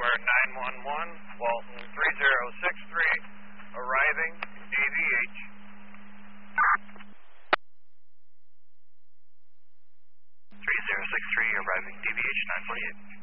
Delaware 911, Walton 3063, arriving DVH. 3063, arriving DVH 948.